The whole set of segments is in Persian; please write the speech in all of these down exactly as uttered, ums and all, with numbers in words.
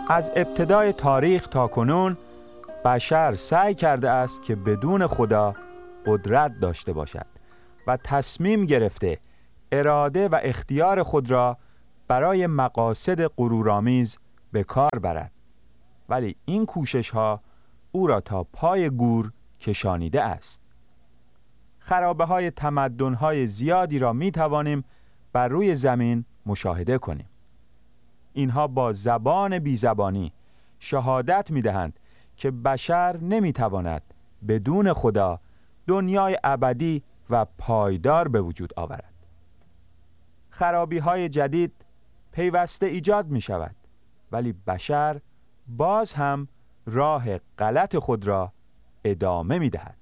از ابتدای تاریخ تا کنون بشر سعی کرده است که بدون خدا قدرت داشته باشد و تصمیم گرفته اراده و اختیار خود را برای مقاصد غرورآمیز به کار برد، ولی این کوشش ها او را تا پای گور کشانیده است. خرابه های تمدن های زیادی را می توانیم بر روی زمین مشاهده کنیم. اینها با زبان بی زبانی شهادت می دهند که بشر نمی تواند بدون خدا دنیای ابدی و پایدار به وجود آورد. خرابی های جدید پیوسته ایجاد می شود، ولی بشر باز هم راه غلط خود را ادامه می دهد.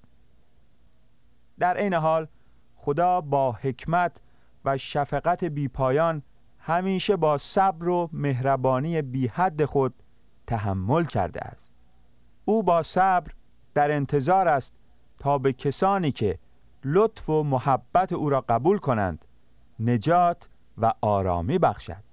در این حال خدا با حکمت و شفقت بی پایان همیشه با صبر و مهربانی بی حد خود تحمل کرده است. او با صبر در انتظار است تا به کسانی که لطف و محبت او را قبول کنند نجات و آرامی بخشد.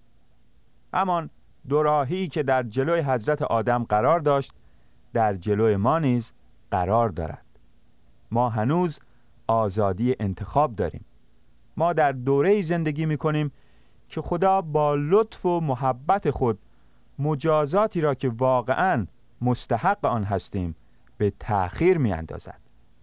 همان دوراهی که در جلوی حضرت آدم قرار داشت در جلوی ما نیز قرار دارد. ما هنوز آزادی انتخاب داریم. ما در دوره‌ای زندگی می‌کنیم که خدا با لطف و محبت خود مجازاتی را که واقعاً مستحق آن هستیم به تأخیر می‌اندازد.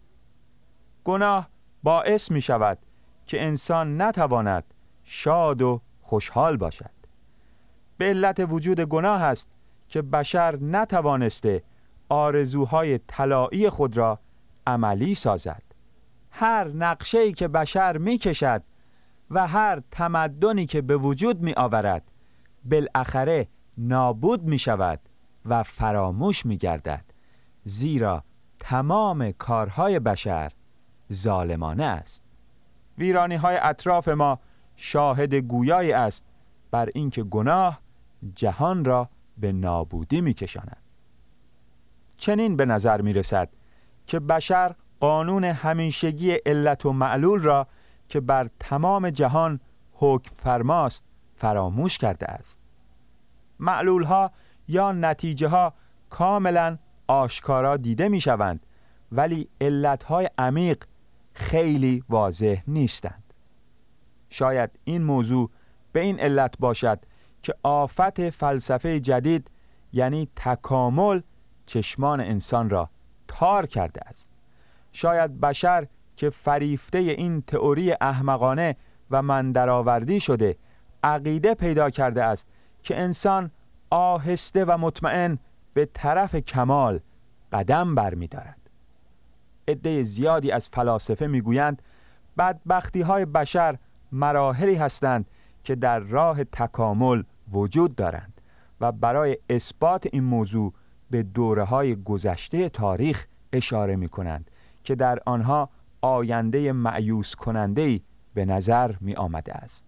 گناه باعث می‌شود که انسان نتواند شاد و خوشحال باشد. به علت وجود گناه است که بشر نتوانسته آرزوهای طلایی خود را عملی سازد. هر نقشه‌ای که بشر می‌کشد و هر تمدنی که به وجود می‌آورد بالاخره نابود می‌شود و فراموش می‌گردد، زیرا تمام کارهای بشر ظالمانه است. ویرانی‌های اطراف ما شاهد گویایی است بر اینکه گناه جهان را به نابودی می‌کشاند. چنین به نظر می‌رسد که بشر قانون همیشگی علت و معلول را که بر تمام جهان حکم فرماست فراموش کرده است. معلول‌ها یا نتیجه‌ها کاملاً آشکارا دیده می‌شوند، ولی علت‌های عمیق خیلی واضح نیستند. شاید این موضوع به این علت باشد که آفت فلسفه جدید یعنی تکامل چشمان انسان را تار کرده است. شاید بشر که فریفته این تئوری احمقانه و مندرآوردی شده عقیده پیدا کرده است که انسان آهسته و مطمئن به طرف کمال قدم برمی‌دارد. عده زیادی از فلاسفه میگویند بدبختی‌های بشر مراحلی هستند که در راه تکامل وجود دارند و برای اثبات این موضوع به دوره‌های گذشته تاریخ اشاره می‌کنند که در آنها آینده مأیوس کننده‌ای به نظر می آمده است.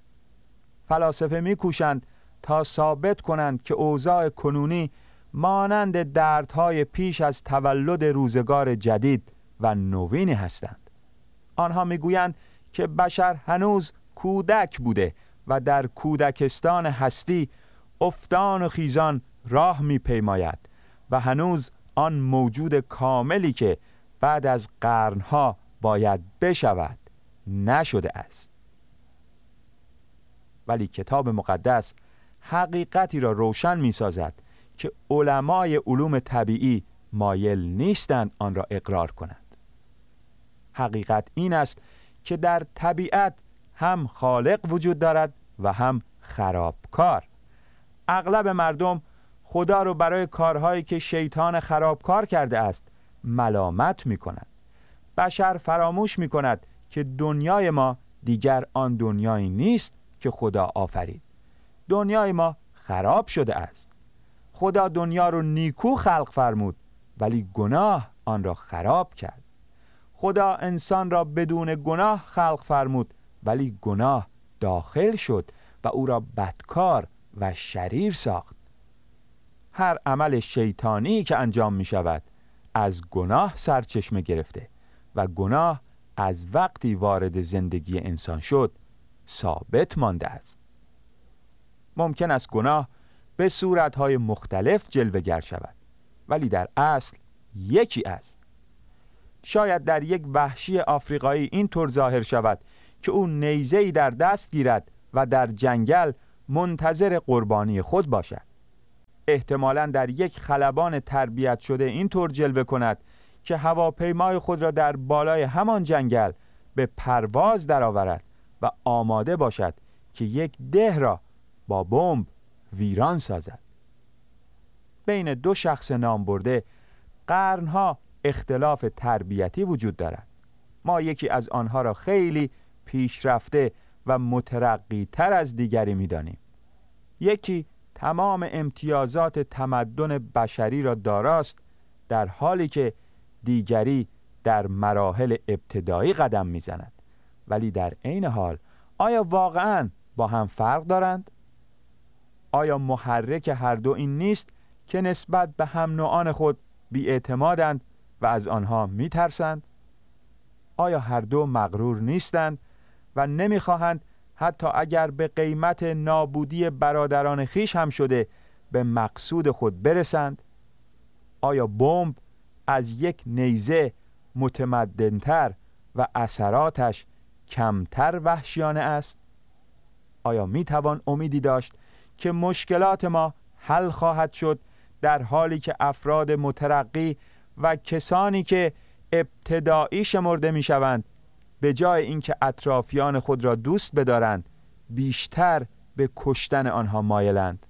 فلاسفه می‌کوشند تا ثابت کنند که اوضاع کنونی مانند دردهای پیش از تولد روزگار جدید و نوینی هستند. آنها می‌گویند که بشر هنوز کودک بوده و در کودکستان هستی افتان و خیزان راه می‌پیماید و هنوز آن موجود کاملی که بعد از قرنها باید بشود نشده است. ولی کتاب مقدس حقیقتی را روشن می سازد که علمای علوم طبیعی مایل نیستند آن را اقرار کنند. حقیقت این است که در طبیعت هم خالق وجود دارد و هم خرابکار. اغلب مردم خدا رو برای کارهایی که شیطان خرابکار کرده است ملامت می کنند. بشر فراموش می کند که دنیای ما دیگر آن دنیایی نیست که خدا آفرید. دنیای ما خراب شده است. خدا دنیا رو نیکو خلق فرمود ولی گناه آن را خراب کرد. خدا انسان را بدون گناه خلق فرمود ولی گناه داخل شد و او را بدکار و شریر ساخت. هر عمل شیطانی که انجام می شود از گناه سرچشمه گرفته و گناه از وقتی وارد زندگی انسان شد ثابت مانده است. ممکن است گناه به صورتهای مختلف جلوه‌گر شود، ولی در اصل یکی است. شاید در یک وحشی آفریقایی این طور ظاهر شود که او نیزه‌ای در دست گیرد و در جنگل منتظر قربانی خود باشد. احتمالاً در یک خلبان تربیت شده این طور جلوه کند که هواپیمای خود را در بالای همان جنگل به پرواز درآورد و آماده باشد که یک ده را با بمب ویران سازد. بین دو شخص نامبرده قرنها اختلاف تربیتی وجود دارد. ما یکی از آنها را خیلی پیشرفته و مترقی تر از دیگری می دانیم. یکی تمام امتیازات تمدن بشری را داراست، در حالی که دیگری در مراحل ابتدایی قدم می زند. ولی در عین حال آیا واقعاً با هم فرق دارند؟ آیا محرک هر دو این نیست که نسبت به هم نوعان خود بی‌اعتمادند و از آنها می ترسند؟ آیا هر دو مغرور نیستند و نمی خواهند حتی اگر به قیمت نابودی برادران خیش هم شده به مقصود خود برسند؟ آیا بمب از یک نیزه متمدن‌تر و اثراتش کمتر وحشیانه است؟ آیا می توان امیدی داشت که مشکلات ما حل خواهد شد در حالی که افراد مترقی و کسانی که ابتدایی شمرده می شوند به جای اینکه اطرافیان خود را دوست بدارند بیشتر به کشتن آنها مایلند؟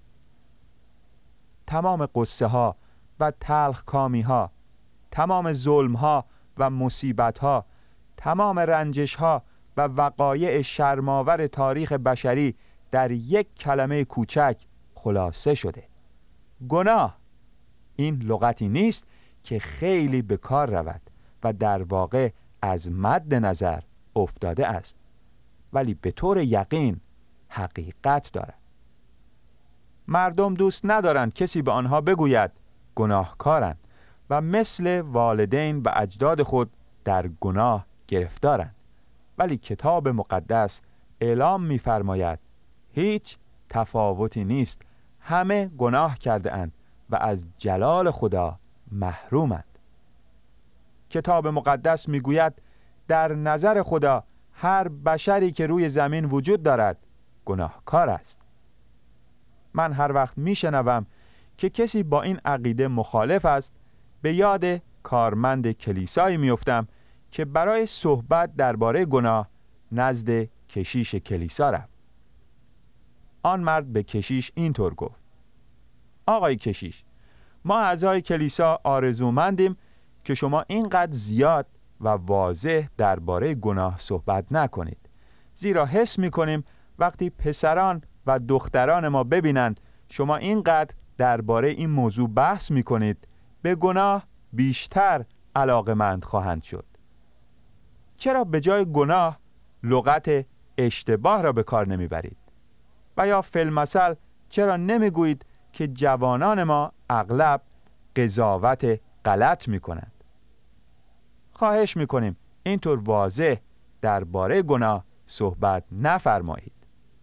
تمام قصه ها و تلخ کامی ها، تمام ظلم ها و مصیبت ها، تمام رنجش ها و وقایع شرماور تاریخ بشری در یک کلمه کوچک خلاصه شده: گناه. این لغتی نیست که خیلی به کار رود و در واقع از مد نظر افتاده است، ولی به طور یقین حقیقت دارد. مردم دوست ندارند کسی به آنها بگوید گناهکارند و مثل والدین و اجداد خود در گناه گرفتارند، ولی کتاب مقدس اعلام می‌فرماید هیچ تفاوتی نیست، همه گناه کرده اند و از جلال خدا محرومند. کتاب مقدس میگوید در نظر خدا هر بشری که روی زمین وجود دارد گناهکار است. من هر وقت میشنوم که کسی با این عقیده مخالف است، به یاد کارمند کلیسایی میافتم که برای صحبت درباره گناه نزد کشیش کلیسا رفت. آن مرد به کشیش اینطور گفت: آقای کشیش، ما اعضای کلیسا آرزومندیم که شما اینقدر زیاد و واضح درباره گناه صحبت نکنید، زیرا حس می‌کنیم وقتی پسران و دختران ما ببینند شما اینقدر درباره این موضوع بحث می‌کنید، به گناه بیشتر علاقه‌مند خواهند شد. چرا به جای گناه لغت اشتباه را به کار نمیبرید؟ و یا فی‌المثل چرا نمیگویید که جوانان ما اغلب قضاوت غلط میکنند؟ خواهش میکنیم اینطور واضح درباره گناه صحبت نفرمایید.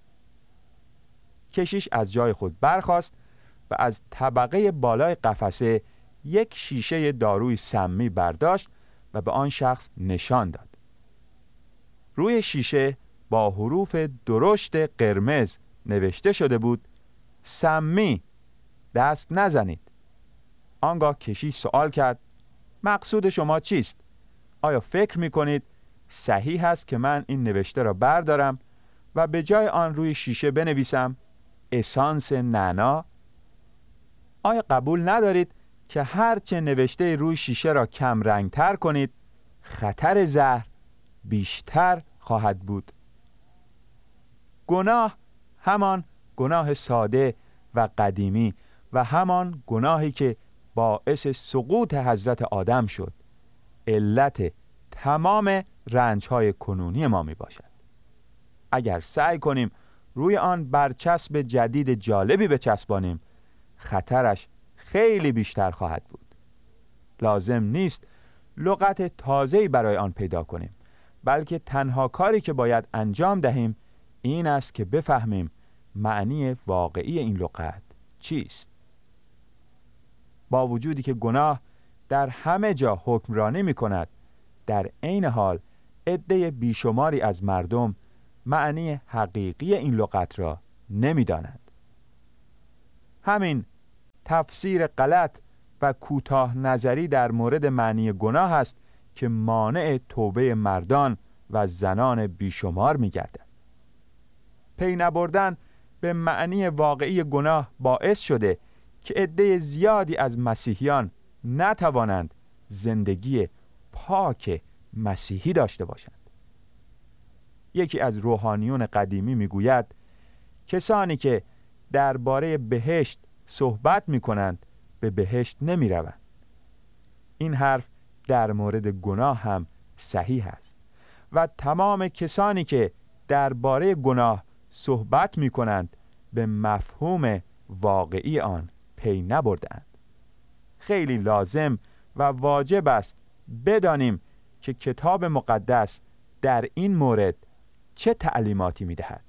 کشیش از جای خود برخاست و از طبقه بالای قفسه یک شیشه داروی سمی برداشت و به آن شخص نشان داد. روی شیشه با حروف درشت قرمز نوشته شده بود: سمی، دست نزنید. آنگاه کشیش سوال کرد: مقصود شما چیست؟ آیا فکر می‌کنید صحیح است که من این نوشته را بردارم و به جای آن روی شیشه بنویسم اسانس نعنا؟ آیا قبول ندارید که هرچه نوشته روی شیشه را کم رنگتر کنید خطر زهر بیشتر خواهد بود؟ گناه همان گناه ساده و قدیمی و همان گناهی که باعث سقوط حضرت آدم شد علت تمام رنج‌های کنونی ما می باشد. اگر سعی کنیم روی آن برچسب جدید جالبی بچسبانیم خطرش خیلی بیشتر خواهد بود. لازم نیست لغت تازه‌ای برای آن پیدا کنیم، بلکه تنها کاری که باید انجام دهیم این است که بفهمیم معنی واقعی این لغت چیست؟ با وجودی که گناه در همه جا حکمرانی می کند، در عین حال عده بیشماری از مردم معنی حقیقی این لغت را نمی دانند. همین تفسیر غلط و کوتاه نظری در مورد معنی گناه است که مانع توبه مردان و زنان بیشمار می گردد. پی نبردن به معنی واقعی گناه باعث شده که عده زیادی از مسیحیان نتوانند زندگی پاک مسیحی داشته باشند. یکی از روحانیون قدیمی میگوید کسانی که درباره بهشت صحبت میکنند به بهشت نمیروند. این حرف در مورد گناه هم صحیح است و تمام کسانی که درباره گناه صحبت میکنند به مفهوم واقعی آن پی نبردند. خیلی لازم و واجب است بدانیم که کتاب مقدس در این مورد چه تعلیماتی می‌دهد.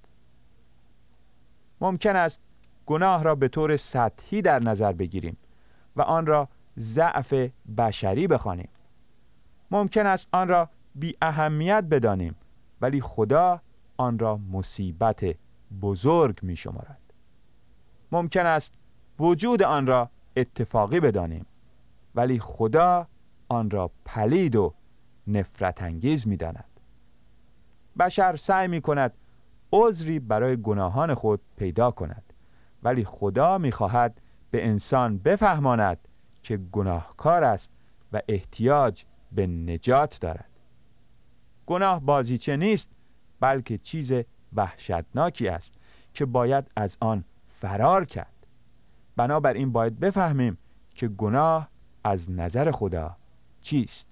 ممکن است گناه را به طور سطحی در نظر بگیریم و آن را ضعف بشری بخوانیم. ممکن است آن را بی اهمیت بدانیم، ولی خدا آن را مصیبت بزرگ می‌شمارد. ممکن است وجود آن را اتفاقی بدانیم، ولی خدا آن را پلید و نفرت انگیز می داند. بشر سعی می کند عذری برای گناهان خود پیدا کند، ولی خدا می خواهد به انسان بفهماند که گناهکار است و احتیاج به نجات دارد. گناه بازیچه نیست، بلکه چیز وحشتناکی است که باید از آن فرار کرد. بنابراین باید بفهمیم که گناه از نظر خدا چیست.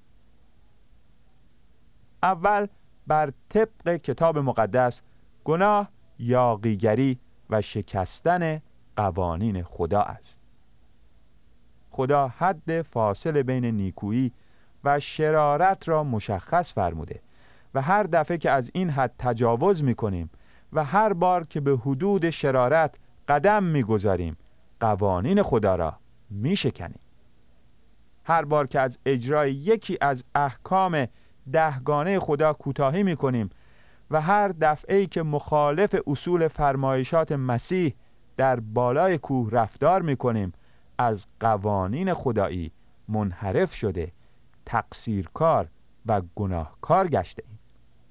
اول بر طبق کتاب مقدس گناه یاغیگری و شکستن قوانین خدا است. خدا حد فاصله بین نیکویی و شرارت را مشخص فرموده و هر دفعه که از این حد تجاوز می‌کنیم و هر بار که به حدود شرارت قدم می‌گذاریم قوانین خدا را می‌شکنیم. هر بار که از اجرای یکی از احکام دهگانه خدا کوتاهی می‌کنیم و هر دفعه‌ای که مخالف اصول فرمایشات مسیح در بالای کوه رفتار می‌کنیم از قوانین خدایی منحرف شده، تقصیرکار و گناهکار گشته ایم.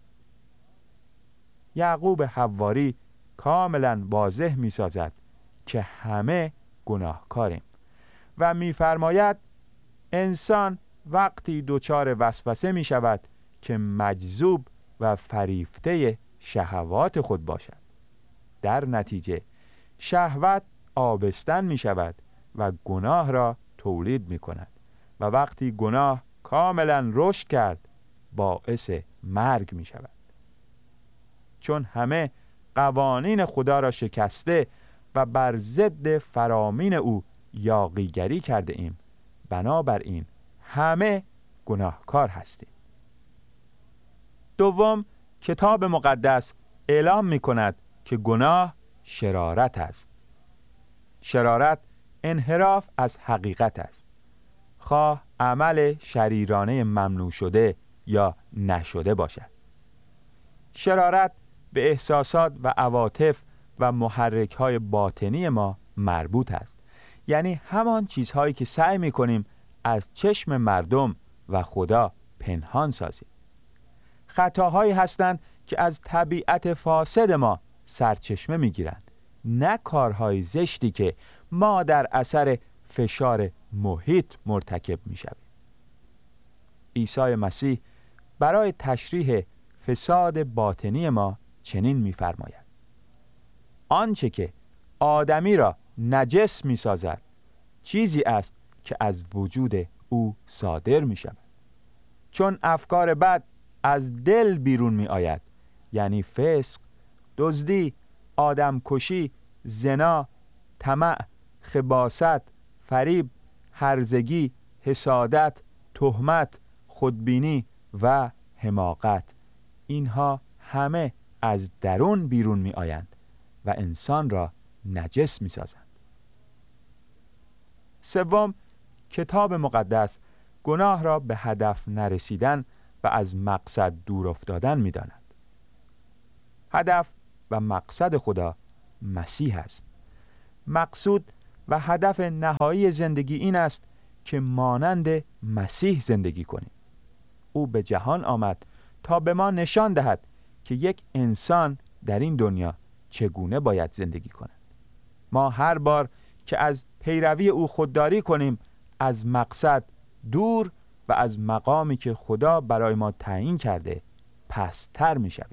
یعقوب حواری کاملا واضح می‌سازد که همه گناهکاریم و می‌فرماید انسان وقتی دچار وسوسه می شود که مجذوب و فریفته شهوات خود باشد. در نتیجه شهوت آبستن می شود و گناه را تولید می کند و وقتی گناه کاملا رشد کرد باعث مرگ می شود. چون همه قوانین خدا را شکسته و بر ضد فرامین او یاغیگری کرده ایم، بنابراین همه گناهکار هستیم. دوم، کتاب مقدس اعلام می کند که گناه شرارت است. شرارت انحراف از حقیقت است، خواه عمل شریرانه ممنوع شده یا نشده باشد. شرارت به احساسات و عواطف و محرک‌های باطنی ما مربوط است، یعنی همان چیزهایی که سعی می‌کنیم از چشم مردم و خدا پنهان سازیم. خطاهایی هستند که از طبیعت فاسد ما سرچشمه می‌گیرند، نه کارهای زشتی که ما در اثر فشار محیط مرتکب می‌شویم. عیسی مسیح برای تشریح فساد باطنی ما چنین می‌فرماید: آنچه که آدمی را نجس می‌سازد چیزی است که از وجود او صادر می‌شود. چون افکار بد از دل بیرون می‌آید، یعنی فسق، دزدی، آدمکشی، زنا، طمع، خباثت، فریب، هرزگی، حسادت، تهمت، خودبینی و حماقت، اینها همه از درون بیرون می‌آیند و انسان را نجس می‌سازند. سوم، کتاب مقدس گناه را به هدف نرسیدن و از مقصد دور افتادن می داند. هدف و مقصد خدا مسیح است. مقصود و هدف نهایی زندگی این است که مانند مسیح زندگی کنیم. او به جهان آمد تا به ما نشان دهد که یک انسان در این دنیا چگونه باید زندگی کند. ما هر بار که از پیروی او خودداری کنیم، از مقصد دور و از مقامی که خدا برای ما تعیین کرده پست‌تر می‌شویم.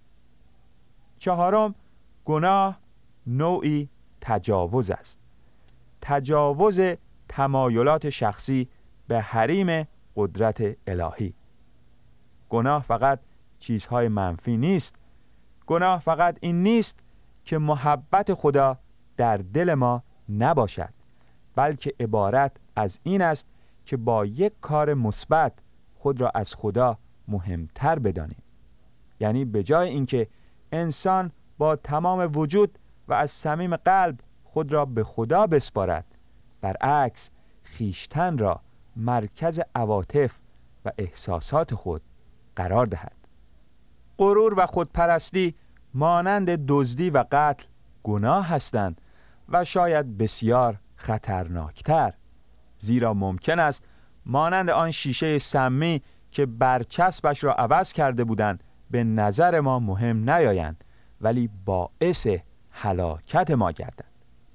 چهارم، گناه نوعی تجاوز است. تجاوز تمایلات شخصی به حریم قدرت الهی. گناه فقط چیزهای منفی نیست. گناه فقط این نیست که محبت خدا در دل ما نباشد، بلکه عبارت از این است که با یک کار مثبت خود را از خدا مهمتر بدانیم. یعنی به جای اینکه انسان با تمام وجود و از صمیم قلب خود را به خدا بسپارد، برعکس خیشتن را مرکز عواطف و احساسات خود قرار دهد. غرور و خودپرستی مانند دزدی و قتل گناه هستند و شاید بسیار خطرناکتر، زیرا ممکن است مانند آن شیشه سمی که برچسبش را عوض کرده بودند به نظر ما مهم نیایند، ولی باعث هلاکت ما گردند.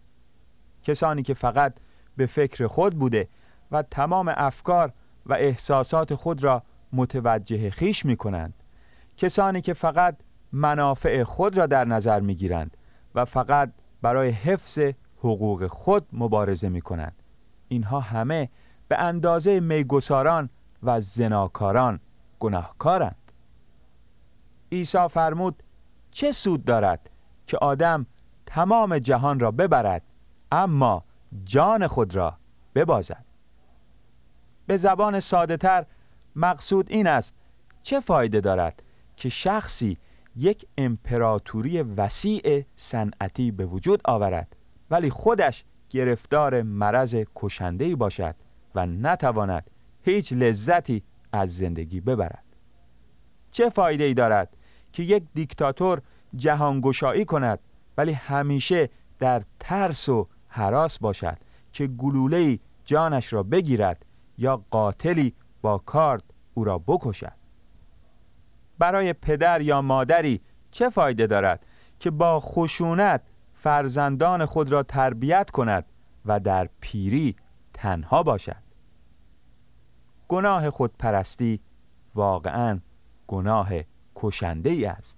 کسانی که فقط به فکر خود بوده و تمام افکار و احساسات خود را متوجه خویش می کنند، کسانی که فقط منافع خود را در نظر می گیرند و فقط برای حفظ حقوق خود مبارزه می کنند، اینها همه به اندازه میگساران و زناکاران گناهکارند. عیسی فرمود چه سود دارد که آدم تمام جهان را ببرد اما جان خود را ببازد؟ به زبان ساده تر مقصود این است چه فایده دارد که شخصی یک امپراتوری وسیع صنعتی به وجود آورد ولی خودش گرفتار مرض کشنده‌ای باشد و نتواند هیچ لذتی از زندگی ببرد؟ چه فایده ای دارد که یک دیکتاتور جهانگشایی کند ولی همیشه در ترس و هراس باشد که گلوله‌ای جانش را بگیرد یا قاتلی با کارد او را بکشد؟ برای پدر یا مادری چه فایده دارد که با خشونت فرزندان خود را تربیت کند و در پیری تنها باشد؟ گناه خودپرستی واقعاً گناه کشنده ای است.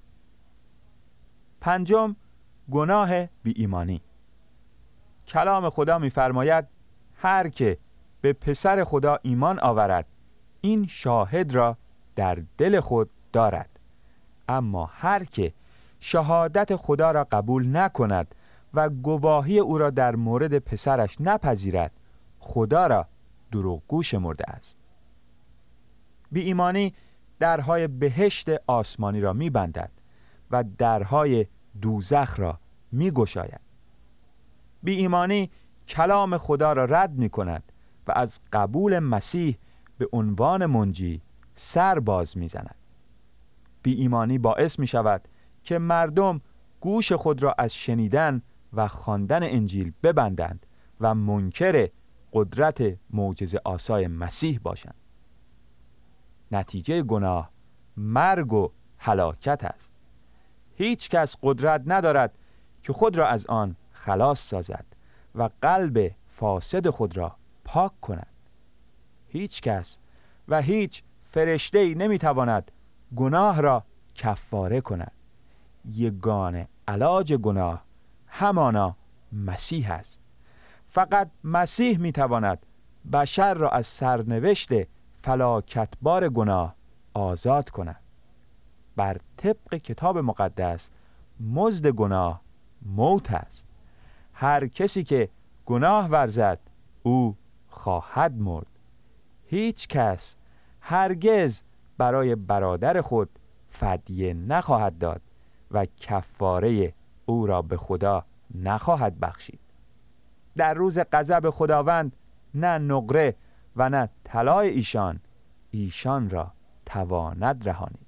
پنجم، گناه بی ایمانی. کلام خدا می‌فرماید هر که به پسر خدا ایمان آورد این شاهد را در دل خود دارد، اما هر که شهادت خدا را قبول نکند و گواهی او را در مورد پسرش نپذیرد خدا را دروغگو شمرده است. بی ایمانی درهای بهشت آسمانی را می‌بندد و درهای دوزخ را می‌گشاید. بی ایمانی کلام خدا را رد می‌کند و از قبول مسیح به عنوان منجی سر باز می‌زند. بی ایمانی باعث می‌شود که مردم گوش خود را از شنیدن و خواندن انجیل ببندند و منکر قدرت معجزه‌آسای مسیح باشند. نتیجه گناه مرگ و هلاکت است. هیچ کس قدرت ندارد که خود را از آن خلاص سازد و قلب فاسد خود را پاک کند. هیچ کس و هیچ فرشته‌ای نمیتواند گناه را کفاره کند. یگانه علاج گناه همانا مسیح است. فقط مسیح میتواند بشر را از سرنوشت فلاکتبار گناه آزاد کند. بر طبق کتاب مقدس مزد گناه موت است. هر کسی که گناه ورزد او خواهد مرد. هیچ کس هرگز برای برادر خود فدیه نخواهد داد و کفاره او را به خدا نخواهد بخشید. در روز غضب خداوند نه نقره و نه طلای ایشان ایشان را تواند رهانید.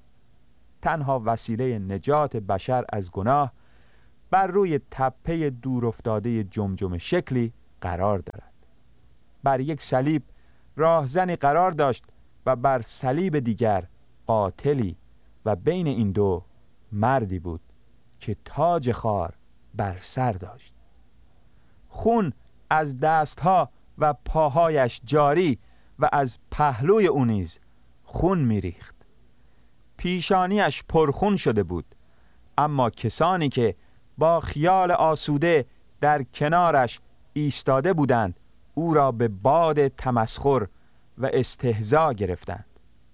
تنها وسیله نجات بشر از گناه بر روی تپه دور افتاده جمجمه شکلی قرار دارد. بر یک صلیب راهزنی قرار داشت و بر صلیب دیگر قاتلی و بین این دو مردی بود که تاج خار بر سر داشت. خون از دستها و پاهایش جاری و از پهلوی او نیز خون میریخت. پیشانیش پرخون شده بود، اما کسانی که با خیال آسوده در کنارش ایستاده بودند او را به باد تمسخر و استهزا گرفتند.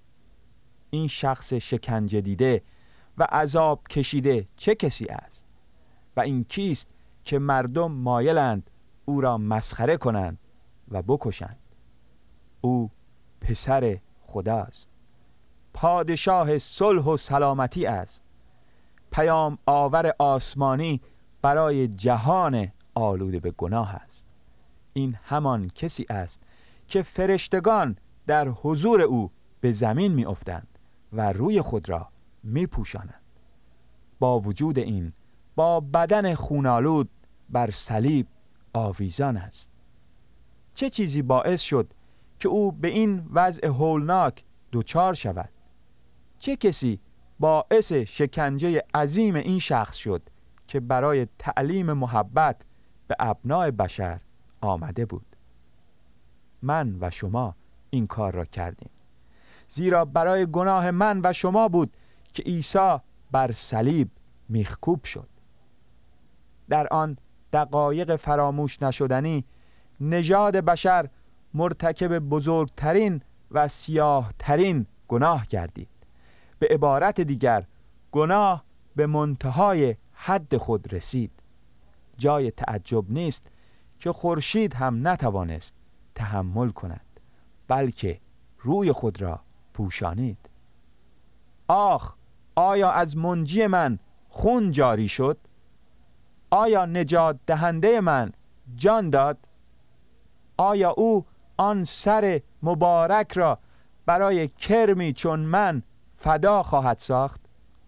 این شخص شکنجه دیده و عذاب کشیده چه کسی است؟ و این کیست که مردم مایلند او را مسخره کنند و بکشند؟ او پسر خداست، پادشاه صلح و سلامتی است، پیام آور آسمانی برای جهان آلوده به گناه است. این همان کسی است که فرشتگان در حضور او به زمین می افتند و روی خود را می پوشانند. با وجود این با بدن خونالود بر صلیب آویزان است. چه چیزی باعث شد که او به این وضع هولناک دچار شود؟ چه کسی باعث شکنجه عظیم این شخص شد که برای تعلیم محبت به ابناء بشر آمده بود؟ من و شما این کار را کردیم، زیرا برای گناه من و شما بود که عیسی بر صلیب میخکوب شد. در آن دقایق فراموش نشدنی نژاد بشر مرتکب بزرگترین و سیاهترین گناه گردید. به عبارت دیگر گناه به منتهای حد خود رسید. جای تعجب نیست که خورشید هم نتوانست تحمل کند، بلکه روی خود را پوشانید. آخ، آیا از منجی من خون جاری شد؟ آیا نجات دهنده من جان داد؟ آیا او آن سر مبارک را برای کرمی چون من فدا خواهد ساخت؟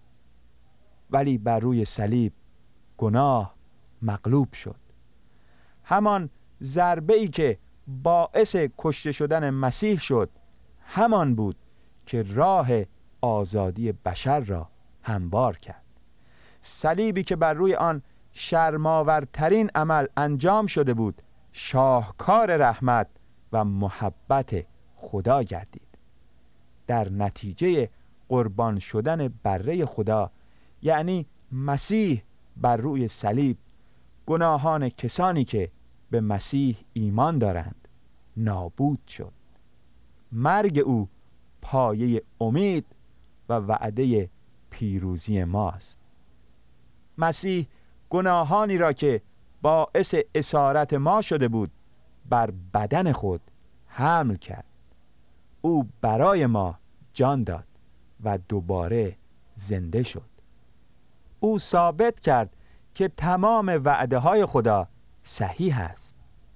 ولی بر روی صلیب گناه مغلوب شد. همان ضربه ای که باعث کشته شدن مسیح شد همان بود که راه آزادی بشر را هموار کرد. صلیبی که بر روی آن شرم‌آورترین عمل انجام شده بود شاهکار رحمت و محبت خدا گردید. در نتیجه قربان شدن بره خدا، یعنی مسیح بر روی صلیب، گناهان کسانی که به مسیح ایمان دارند نابود شد. مرگ او پایه امید و وعده پیروزی ماست. مسیح گناهانی را که باعث اسارت ما شده بود بر بدن خود حمل کرد. او برای ما جان داد و دوباره زنده شد. او ثابت کرد که تمام وعده های خدا صحیح است.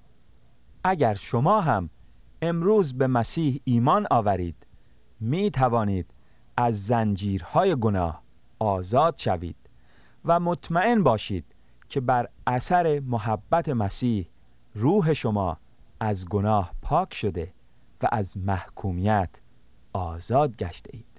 اگر شما هم امروز به مسیح ایمان آورید، می توانید از زنجیرهای گناه آزاد شوید و مطمئن باشید که بر اثر محبت مسیح روح شما از گناه پاک شده و از محکومیت آزاد گشته اید.